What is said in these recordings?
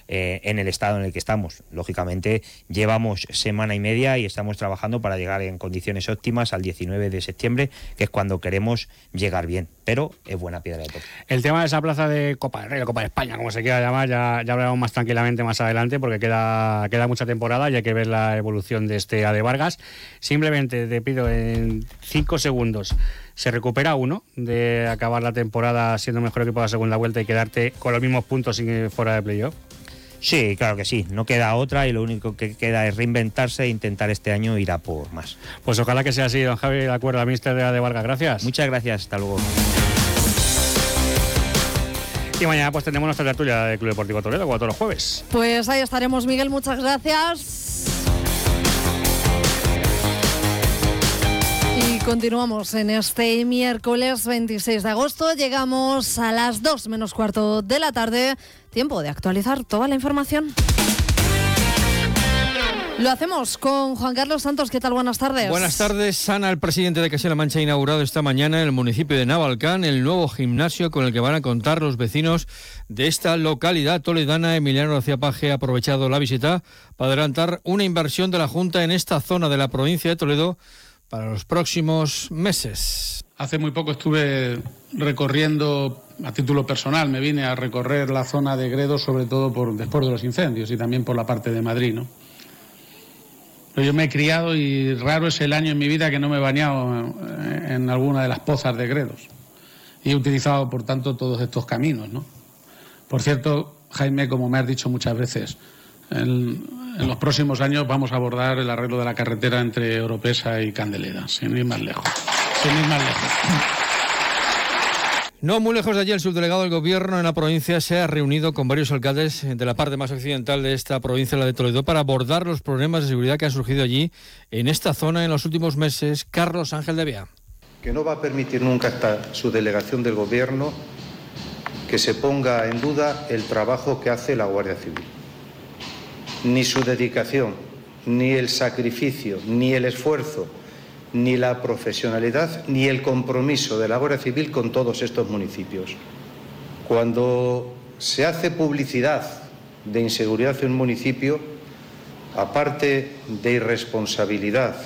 en el estado en el que estamos. Lógicamente llevamos semana y media y estamos trabajando para llegar en condiciones óptimas al 19 de septiembre, que es cuando queremos llegar bien, pero es buena piedra de toque. El tema de esa plaza de Copa del Rey, Copa de España, como se quiera llamar, ya hablaremos más tranquilamente más adelante, porque queda mucha temporada y hay que ver la evolución de este AD Vargas. Simplemente te pido en 5 segundos, ¿se recupera uno de acabar la temporada siendo el mejor equipo de la segunda vuelta y quedarte con los mismos puntos fuera de playoff? Sí, claro que sí, no queda otra y lo único que queda es reinventarse e intentar este año ir a por más. Pues ojalá que sea así, don Javi de la Cuerda, míster de AD Vargas, gracias. Muchas gracias, hasta luego. Y mañana pues tendremos nuestra tertulia del Club Deportivo Toledo, como todos los jueves. Pues ahí estaremos, Miguel, muchas gracias. Y continuamos en este miércoles 26 de agosto. Llegamos a las 2 menos cuarto de la tarde. Tiempo de actualizar toda la información. Lo hacemos con Juan Carlos Santos. ¿Qué tal? Buenas tardes. Buenas tardes, Ana. El presidente de Castilla-La Mancha ha inaugurado esta mañana en el municipio de Navalcán el nuevo gimnasio con el que van a contar los vecinos de esta localidad toledana. Emiliano García Paje ha aprovechado la visita para adelantar una inversión de la Junta en esta zona de la provincia de Toledo para los próximos meses. Hace muy poco estuve recorriendo, a título personal, me vine a recorrer la zona de Gredos, sobre todo después de los incendios y también por la parte de Madrid, ¿no? Yo me he criado y raro es el año en mi vida que no me he bañado en alguna de las pozas de Gredos. Y he utilizado, por tanto, todos estos caminos, ¿no? Por cierto, Jaime, como me has dicho muchas veces, en los próximos años vamos a abordar el arreglo de la carretera entre Oropesa y Candelera, sin ir más lejos. No muy lejos de allí, el subdelegado del Gobierno en la provincia se ha reunido con varios alcaldes de la parte más occidental de esta provincia, la de Toledo, para abordar los problemas de seguridad que han surgido allí, en esta zona, en los últimos meses. Carlos Ángel de Bea. Que no va a permitir nunca esta subdelegación del Gobierno que se ponga en duda el trabajo que hace la Guardia Civil. Ni su dedicación, ni el sacrificio, ni el esfuerzo, ni la profesionalidad, ni el compromiso de la Guardia Civil con todos estos municipios. Cuando se hace publicidad de inseguridad en un municipio, aparte de irresponsabilidad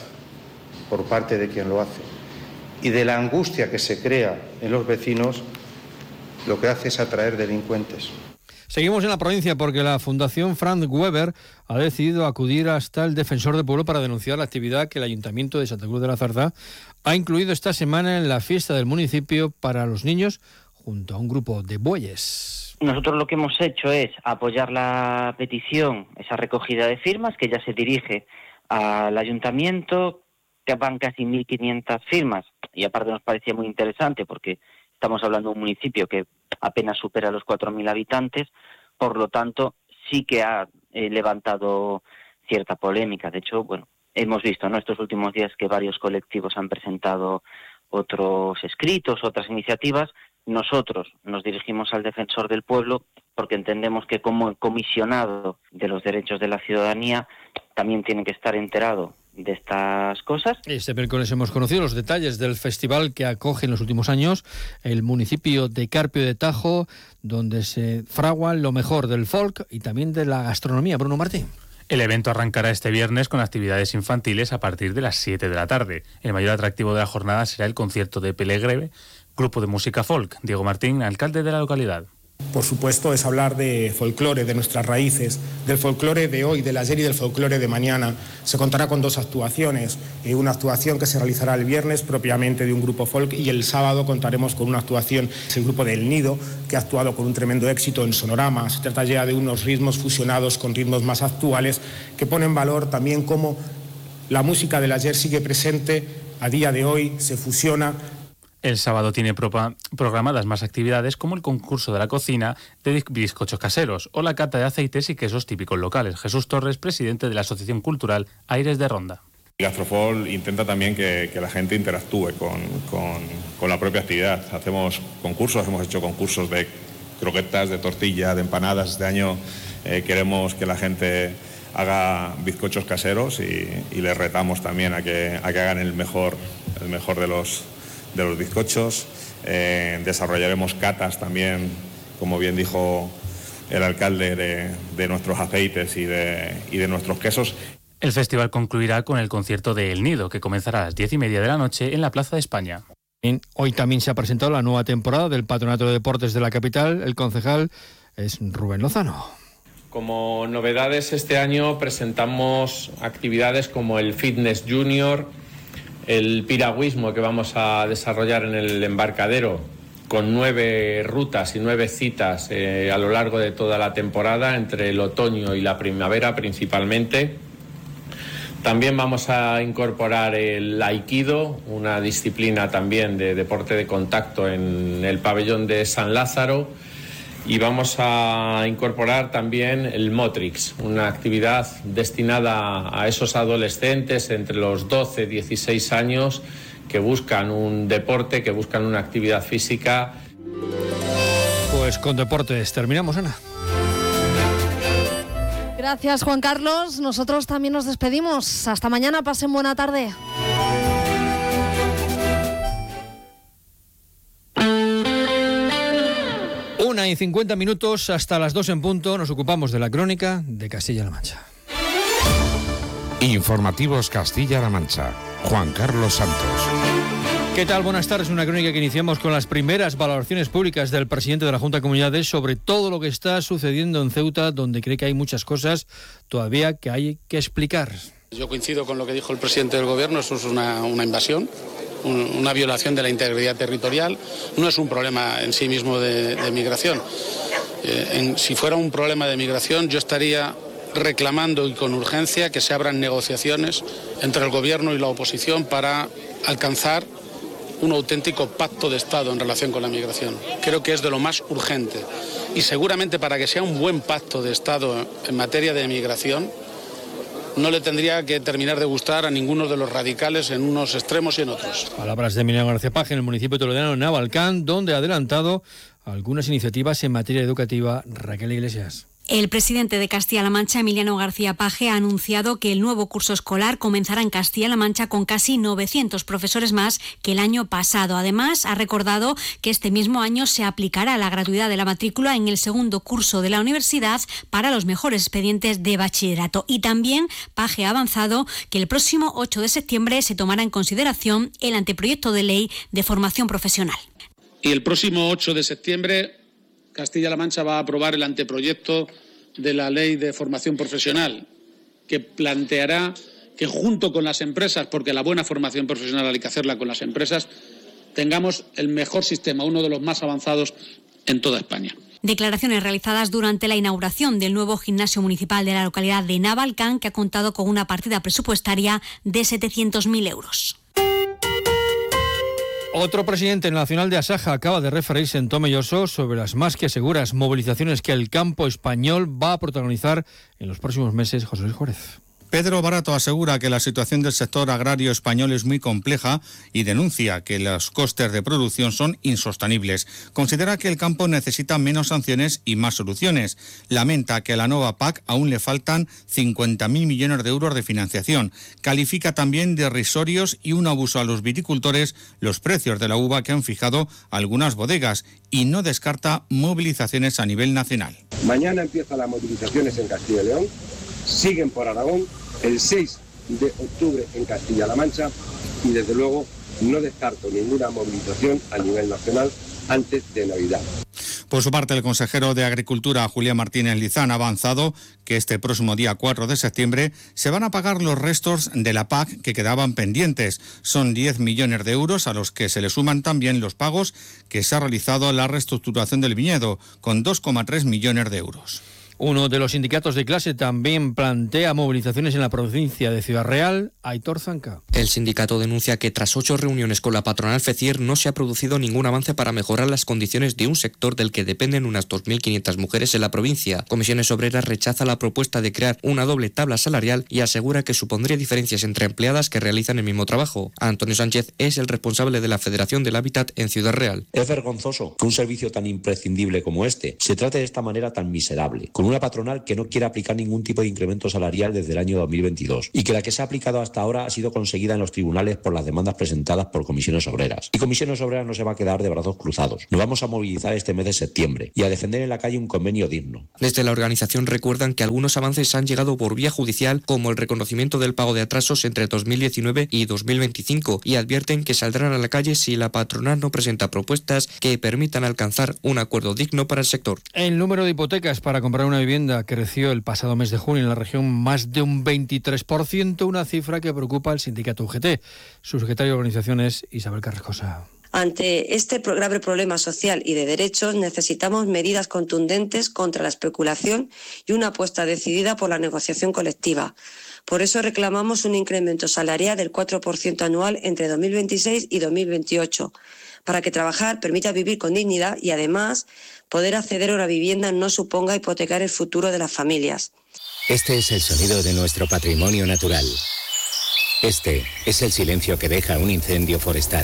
por parte de quien lo hace y de la angustia que se crea en los vecinos, lo que hace es atraer delincuentes. Seguimos en la provincia porque la Fundación Frank Weber ha decidido acudir hasta el Defensor del Pueblo para denunciar la actividad que el Ayuntamiento de Santa Cruz de la Zarza ha incluido esta semana en la fiesta del municipio para los niños junto a un grupo de bueyes. Nosotros lo que hemos hecho es apoyar la petición, esa recogida de firmas que ya se dirige al Ayuntamiento, que van casi 1.500 firmas y aparte nos parecía muy interesante porque estamos hablando de un municipio que apenas supera los 4.000 habitantes, por lo tanto sí que ha levantado cierta polémica. De hecho, bueno, hemos visto en estos últimos días que varios colectivos han presentado otros escritos, otras iniciativas. Nosotros nos dirigimos al Defensor del Pueblo porque entendemos que como comisionado de los derechos de la ciudadanía también tiene que estar enterado de estas cosas. Este miércoles hemos conocido los detalles del festival que acoge en los últimos años el municipio de Carpio de Tajo, donde se fraguan lo mejor del folk y también de la gastronomía. Bruno Martín. El evento arrancará este viernes con actividades infantiles a partir de las 7 de la tarde. El mayor atractivo de la jornada será el concierto de Pelegreve, grupo de música folk. Diego Martín, alcalde de la localidad. Por supuesto, es hablar de folclore, de nuestras raíces, del folclore de hoy, del ayer y del folclore de mañana. Se contará con 2 actuaciones, una actuación que se realizará el viernes propiamente de un grupo folk y el sábado contaremos con una actuación, es el grupo del Nido, que ha actuado con un tremendo éxito en Sonorama. Se trata ya de unos ritmos fusionados con ritmos más actuales que ponen en valor también cómo la música del ayer sigue presente a día de hoy, se fusiona. El sábado tiene programadas más actividades como el concurso de la cocina de bizcochos caseros o la cata de aceites y quesos típicos locales. Jesús Torres, presidente de la Asociación Cultural Aires de Ronda. Gastrofol intenta también que la gente interactúe con la propia actividad. Hacemos concursos, hemos hecho concursos de croquetas, de tortilla, de empanadas. Este año queremos que la gente haga bizcochos caseros y les retamos también a que hagan el mejor de los bizcochos. Desarrollaremos catas también, como bien dijo el alcalde de nuestros aceites y de nuestros quesos. El festival concluirá con el concierto de El Nido, que comenzará a las 10:30 de la noche en la Plaza de España. Hoy también se ha presentado la nueva temporada del Patronato de Deportes de la capital. El concejal es Rubén Lozano. Como novedades este año presentamos actividades como el Fitness Junior, el piragüismo que vamos a desarrollar en el embarcadero, con 9 rutas y 9 citas a lo largo de toda la temporada, entre el otoño y la primavera principalmente. También vamos a incorporar el Aikido, una disciplina también de deporte de contacto en el pabellón de San Lázaro. Y vamos a incorporar también el Motrix, una actividad destinada a esos adolescentes entre los 12 y 16 años que buscan un deporte, que buscan una actividad física. Pues con deportes terminamos, Ana. Gracias, Juan Carlos. Nosotros también nos despedimos. Hasta mañana. Pasen buena tarde. 1:50 minutos hasta las 2 en punto. Nos ocupamos de la crónica de Castilla-La Mancha. Informativos Castilla-La Mancha. Juan Carlos Santos. ¿Qué tal? Buenas tardes. Una crónica que iniciamos con las primeras valoraciones públicas del presidente de la Junta de Comunidades sobre todo lo que está sucediendo en Ceuta, donde cree que hay muchas cosas todavía que hay que explicar. Yo coincido con lo que dijo el presidente del Gobierno. Eso es una invasión, una violación de la integridad territorial. No es un problema en sí mismo de migración. Si fuera un problema de migración, yo estaría reclamando y con urgencia que se abran negociaciones entre el Gobierno y la oposición para alcanzar un auténtico pacto de Estado en relación con la migración. Creo que es de lo más urgente. Y seguramente para que sea un buen pacto de Estado en materia de migración, no le tendría que terminar de gustar a ninguno de los radicales en unos extremos y en otros. Palabras de Emiliano García Paje en el municipio toledano de Navalcán, donde ha adelantado algunas iniciativas en materia educativa. Raquel Iglesias. El presidente de Castilla-La Mancha, Emiliano García Paje, ha anunciado que el nuevo curso escolar comenzará en Castilla-La Mancha con casi 900 profesores más que el año pasado. Además, ha recordado que este mismo año se aplicará la gratuidad de la matrícula en el segundo curso de la universidad para los mejores expedientes de bachillerato. Y también Paje ha avanzado que el próximo 8 de septiembre se tomará en consideración el anteproyecto de ley de formación profesional. Y el próximo 8 de septiembre Castilla-La Mancha va a aprobar el anteproyecto de la Ley de Formación Profesional, que planteará que junto con las empresas, porque la buena formación profesional hay que hacerla con las empresas, tengamos el mejor sistema, uno de los más avanzados en toda España. Declaraciones realizadas durante la inauguración del nuevo gimnasio municipal de la localidad de Navalcán, que ha contado con una partida presupuestaria de 700.000 euros. Otro presidente nacional de Asaja acaba de referirse en Tomelloso sobre las más que seguras movilizaciones que el campo español va a protagonizar en los próximos meses. José Luis Juárez. Pedro Barato asegura que la situación del sector agrario español es muy compleja y denuncia que los costes de producción son insostenibles. Considera que el campo necesita menos sanciones y más soluciones. Lamenta que a la nueva PAC aún le faltan 50.000 millones de euros de financiación. Califica también de irrisorios y un abuso a los viticultores los precios de la uva que han fijado algunas bodegas y no descarta movilizaciones a nivel nacional. Mañana empiezan las movilizaciones en Castilla y León, siguen por Aragón, el 6 de octubre en Castilla-La Mancha y desde luego no descarto ninguna movilización a nivel nacional antes de Navidad. Por su parte, el consejero de Agricultura, Julián Martínez Lizán, ha avanzado que este próximo día 4 de septiembre se van a pagar los restos de la PAC que quedaban pendientes. Son 10 millones de euros a los que se le suman también los pagos que se ha realizado a la reestructuración del viñedo, con 2,3 millones de euros. Uno de los sindicatos de clase también plantea movilizaciones en la provincia de Ciudad Real. Aitor Zanca. El sindicato denuncia que tras 8 reuniones con la patronal FECIER no se ha producido ningún avance para mejorar las condiciones de un sector del que dependen unas 2.500 mujeres en la provincia. Comisiones Obreras rechaza la propuesta de crear una doble tabla salarial y asegura que supondría diferencias entre empleadas que realizan el mismo trabajo. Antonio Sánchez es el responsable de la Federación del Hábitat en Ciudad Real. Es vergonzoso que un servicio tan imprescindible como este se trate de esta manera tan miserable, con una patronal que no quiere aplicar ningún tipo de incremento salarial desde el año 2022 y que la que se ha aplicado hasta ahora ha sido conseguida en los tribunales por las demandas presentadas por Comisiones Obreras. Y Comisiones Obreras no se va a quedar de brazos cruzados. Nos vamos a movilizar este mes de septiembre y a defender en la calle un convenio digno. Desde la organización recuerdan que algunos avances han llegado por vía judicial, como el reconocimiento del pago de atrasos entre 2019 y 2025, y advierten que saldrán a la calle si la patronal no presenta propuestas que permitan alcanzar un acuerdo digno para el sector. El número de hipotecas para comprar una vivienda creció el pasado mes de junio en la región más de un 23%, una cifra que preocupa al sindicato UGT. Su secretario de organización es Isabel Carrascosa. Ante este grave problema social y de derechos necesitamos medidas contundentes contra la especulación y una apuesta decidida por la negociación colectiva. Por eso reclamamos un incremento salarial del 4% anual entre 2026 y 2028, para que trabajar permita vivir con dignidad y además poder acceder a una vivienda no suponga hipotecar el futuro de las familias. Este es el sonido de nuestro patrimonio natural. Este es el silencio que deja un incendio forestal.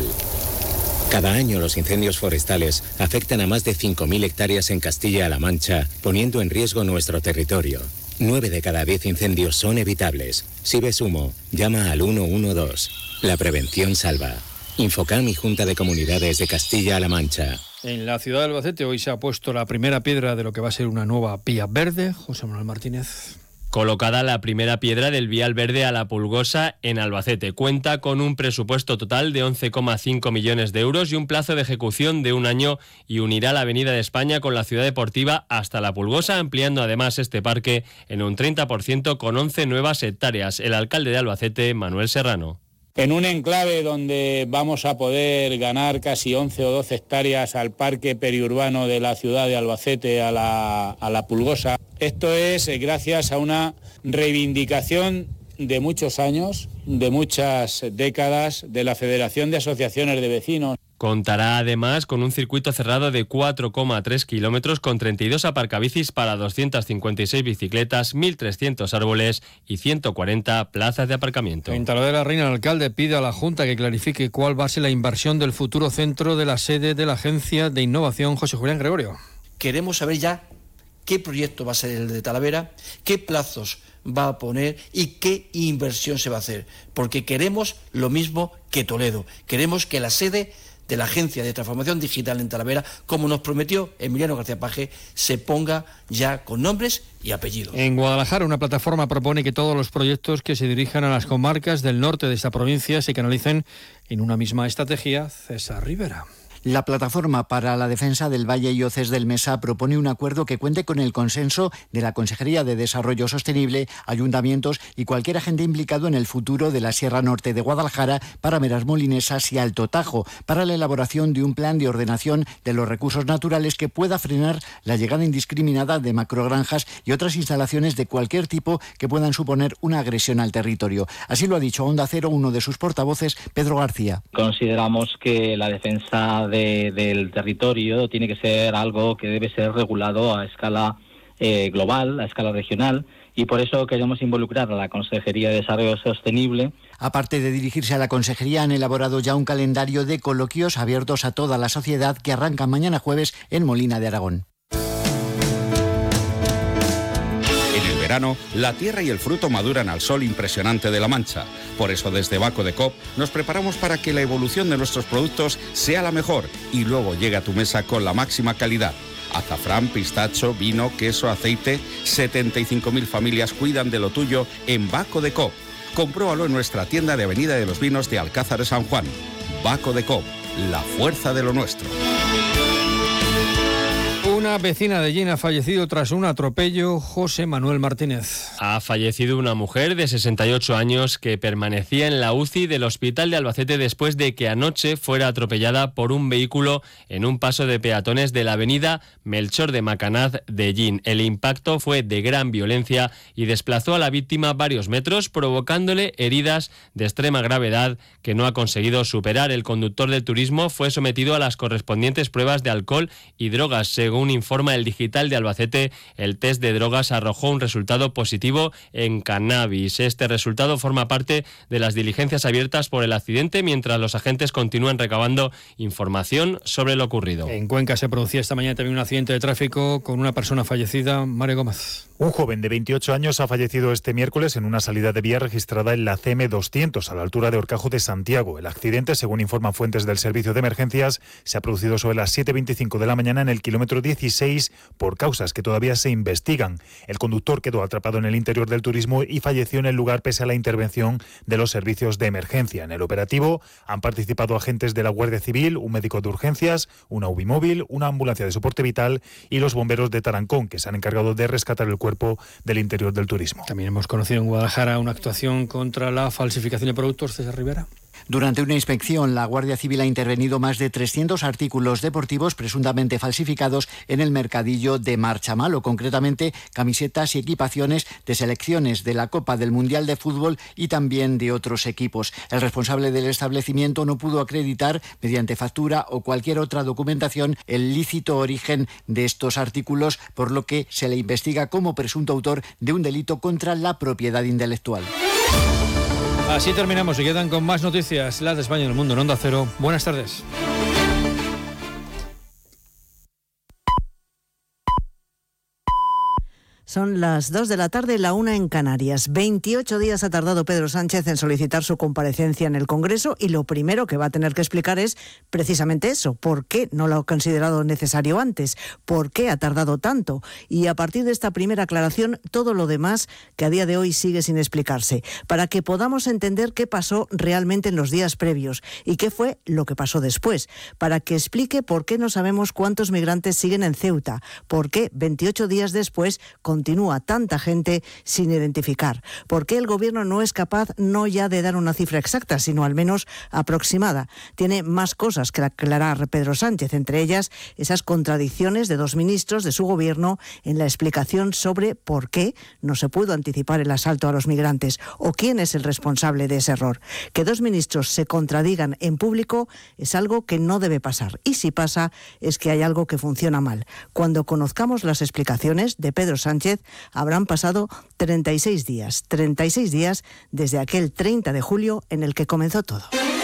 Cada año los incendios forestales afectan a más de 5.000 hectáreas en Castilla-La Mancha, poniendo en riesgo nuestro territorio. 9 de cada 10 incendios son evitables. Si ves humo, llama al 112. La prevención salva. Infocam y Junta de Comunidades de Castilla-La Mancha. En la ciudad de Albacete hoy se ha puesto la primera piedra de lo que va a ser una nueva vía verde. José Manuel Martínez. Colocada la primera piedra del vial verde a La Pulgosa en Albacete. Cuenta con un presupuesto total de 11,5 millones de euros y un plazo de ejecución de 1 año y unirá la Avenida de España con la ciudad deportiva hasta La Pulgosa, ampliando además este parque en un 30% con 11 nuevas hectáreas. El alcalde de Albacete, Manuel Serrano. En un enclave donde vamos a poder ganar casi 11 o 12 hectáreas al parque periurbano de la ciudad de Albacete, a la Pulgosa. Esto es gracias a una reivindicación de muchos años, de muchas décadas, de la Federación de Asociaciones de Vecinos. Contará además con un circuito cerrado de 4,3 kilómetros con 32 aparcabicis para 256 bicicletas, 1.300 árboles y 140 plazas de aparcamiento. En Talavera de la Reina, el alcalde pide a la Junta que clarifique cuál va a ser la inversión del futuro centro de la sede de la Agencia de Innovación José Julián Gregorio. Queremos saber ya qué proyecto va a ser el de Talavera, qué plazos va a poner y qué inversión se va a hacer, porque queremos lo mismo que Toledo. Queremos que la sede de la Agencia de Transformación Digital en Talavera, como nos prometió Emiliano García Paje, se ponga ya con nombres y apellidos. En Guadalajara, una plataforma propone que todos los proyectos que se dirijan a las comarcas del norte de esta provincia se canalicen en una misma estrategia. César Rivera. La Plataforma para la Defensa del Valle y Oces del Mesa propone un acuerdo que cuente con el consenso de la Consejería de Desarrollo Sostenible, ayuntamientos y cualquier agente implicado en el futuro de la Sierra Norte de Guadalajara, Parameras Molinesas y Alto Tajo, para la elaboración de un plan de ordenación de los recursos naturales que pueda frenar la llegada indiscriminada de macrogranjas y otras instalaciones de cualquier tipo que puedan suponer una agresión al territorio. Así lo ha dicho a Onda Cero uno de sus portavoces, Pedro García. Consideramos que la defensa del territorio tiene que ser algo que debe ser regulado a escala global, a escala regional, y por eso queremos involucrar a la Consejería de Desarrollo Sostenible. Aparte de dirigirse a la Consejería, han elaborado ya un calendario de coloquios abiertos a toda la sociedad que arrancan mañana jueves en Molina de Aragón. En el verano, la tierra y el fruto maduran al sol impresionante de La Mancha. Por eso desde Baco de Coop nos preparamos para que la evolución de nuestros productos sea la mejor y luego llegue a tu mesa con la máxima calidad. Azafrán, pistacho, vino, queso, aceite. 75.000 familias cuidan de lo tuyo en Baco de Coop. Compruébalo en nuestra tienda de Avenida de los Vinos de Alcázar de San Juan. Baco de Coop, la fuerza de lo nuestro. Una vecina de Lleida ha fallecido tras un atropello. José Manuel Martínez. Ha fallecido una mujer de 68 años que permanecía en la UCI del Hospital de Albacete después de que anoche fuera atropellada por un vehículo en un paso de peatones de la avenida Melchor de Macanaz de Llín. El impacto fue de gran violencia y desplazó a la víctima varios metros, provocándole heridas de extrema gravedad que no ha conseguido superar. El conductor del turismo fue sometido a las correspondientes pruebas de alcohol y drogas, según informa El Digital de Albacete, el test de drogas arrojó un resultado positivo en cannabis. Este resultado forma parte de las diligencias abiertas por el accidente, mientras los agentes continúan recabando información sobre lo ocurrido. En Cuenca se producía esta mañana también un accidente de tráfico con una persona fallecida. Mario Gómez. Un joven de 28 años ha fallecido este miércoles en una salida de vía registrada en la CM200 a la altura de Horcajo de Santiago. El accidente, según informan fuentes del servicio de emergencias, se ha producido sobre las 7:25 de la mañana en el kilómetro 16 por causas que todavía se investigan. El conductor quedó atrapado en el interior del turismo y falleció en el lugar pese a la intervención de los servicios de emergencia. En el operativo han participado agentes de la Guardia Civil, un médico de urgencias, una UBI móvil, una ambulancia de soporte vital y los bomberos de Tarancón, que se han encargado de rescatar el cuerpo del interior del turismo. También hemos conocido en Guadalajara una actuación contra la falsificación de productos. César Rivera. Durante una inspección, la Guardia Civil ha intervenido más de 300 artículos deportivos presuntamente falsificados en el mercadillo de Marchamalo, concretamente camisetas y equipaciones de selecciones de la Copa del Mundial de Fútbol y también de otros equipos. El responsable del establecimiento no pudo acreditar, mediante factura o cualquier otra documentación, el lícito origen de estos artículos, por lo que se le investiga como presunto autor de un delito contra la propiedad intelectual. Así terminamos y quedan con más noticias, las de España y el mundo en Onda Cero. Buenas tardes. Son las 2 de la tarde, la 1 en Canarias. 28 días ha tardado Pedro Sánchez en solicitar su comparecencia en el Congreso y lo primero que va a tener que explicar es precisamente eso. ¿Por qué no lo ha considerado necesario antes? ¿Por qué ha tardado tanto? Y a partir de esta primera aclaración, todo lo demás que a día de hoy sigue sin explicarse, para que podamos entender qué pasó realmente en los días previos y qué fue lo que pasó después, para que explique por qué no sabemos cuántos migrantes siguen en Ceuta, por qué 28 días después continúa tanta gente sin identificar. ¿Por qué el Gobierno no es capaz no ya de dar una cifra exacta, sino al menos aproximada? Tiene más cosas que aclarar Pedro Sánchez, entre ellas esas contradicciones de dos ministros de su Gobierno en la explicación sobre por qué no se pudo anticipar el asalto a los migrantes o quién es el responsable de ese error. Que dos ministros se contradigan en público es algo que no debe pasar. Y si pasa, es que hay algo que funciona mal. Cuando conozcamos las explicaciones de Pedro Sánchez, habrán pasado 36 días desde aquel 30 de julio en el que comenzó todo.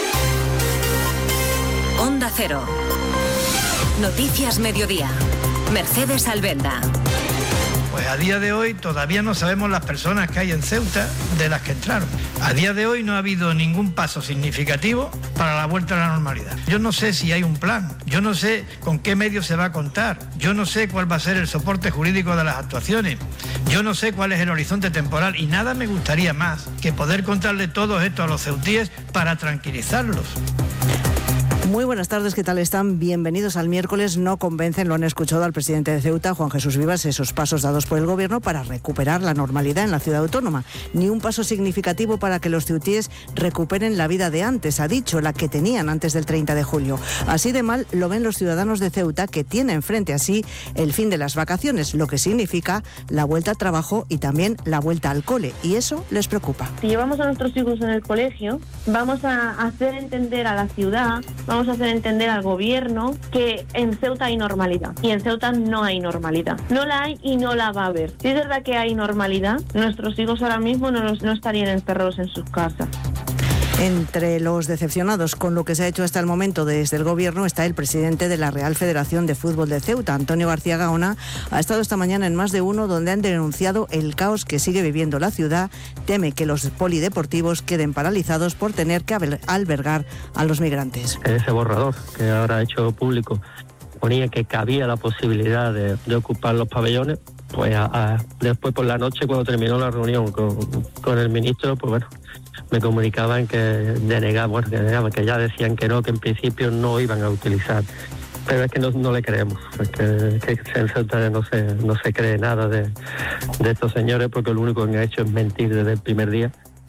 Onda Cero. Noticias Mediodía. Mercedes Alvenda. Pues a día de hoy todavía no sabemos las personas que hay en Ceuta de las que entraron. A día de hoy no ha habido ningún paso significativo para la vuelta a la normalidad. Yo no sé si hay un plan, yo no sé con qué medios se va a contar, yo no sé cuál va a ser el soporte jurídico de las actuaciones, yo no sé cuál es el horizonte temporal y nada me gustaría más que poder contarle todo esto a los ceutíes para tranquilizarlos. Muy buenas tardes, ¿qué tal están? Bienvenidos al miércoles. No convencen, lo han escuchado al presidente de Ceuta, Juan Jesús Vivas, esos pasos dados por el Gobierno para recuperar la normalidad en la ciudad autónoma. Ni un paso significativo para que los ceutíes recuperen la vida de antes, ha dicho, la que tenían antes del 30 de julio. Así de mal lo ven los ciudadanos de Ceuta, que tienen frente a sí el fin de las vacaciones, lo que significa la vuelta al trabajo y también la vuelta al cole, y eso les preocupa. Si llevamos a nuestros hijos en el colegio, vamos a hacer entender a la ciudad, vamos a hacer entender al Gobierno que en Ceuta hay normalidad y en Ceuta no hay normalidad. No la hay y no la va a haber. Si es verdad que hay normalidad, nuestros hijos ahora mismo no estarían encerrados en sus casas. Entre los decepcionados con lo que se ha hecho hasta el momento desde el Gobierno está el presidente de la Real Federación de Fútbol de Ceuta, Antonio García Gaona. Ha estado esta mañana en Más de Uno, donde han denunciado el caos que sigue viviendo la ciudad. Teme que los polideportivos queden paralizados por tener que albergar a los migrantes. Ese borrador que ahora ha hecho público ponía que cabía la posibilidad de ocupar los pabellones. Pues después por la noche, cuando terminó la reunión con el ministro, pues bueno, me comunicaban que denegaban, que ya decían que no, que en principio no iban a utilizar. Pero es que no le creemos, es que en Ceuta no se cree nada de estos señores, porque lo único que han hecho es mentir desde el primer día.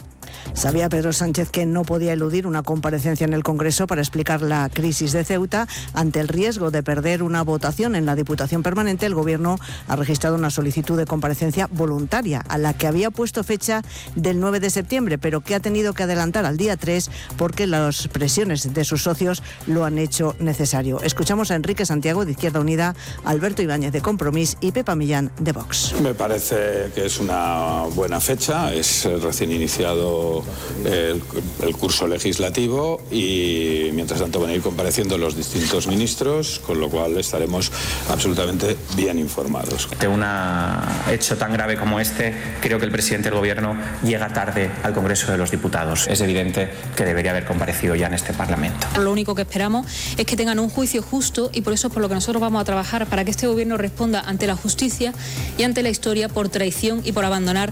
Sabía Pedro Sánchez que no podía eludir una comparecencia en el Congreso para explicar la crisis de Ceuta. Ante el riesgo de perder una votación en la Diputación Permanente, el Gobierno ha registrado una solicitud de comparecencia voluntaria a la que había puesto fecha del 9 de septiembre, pero que ha tenido que adelantar al día 3 porque las presiones de sus socios lo han hecho necesario. Escuchamos a Enrique Santiago de Izquierda Unida, Alberto Ibáñez de Compromís y Pepa Millán de Vox. Me parece que es una buena fecha, es recién iniciado el curso legislativo y mientras tanto van a ir compareciendo los distintos ministros, con lo cual estaremos absolutamente bien informados. De un hecho tan grave como este, creo que el presidente del Gobierno llega tarde al Congreso de los Diputados. Es evidente que debería haber comparecido ya en este Parlamento. Lo único que esperamos es que tengan un juicio justo y por eso es por lo que nosotros vamos a trabajar para que este Gobierno responda ante la justicia y ante la historia por traición y por abandonar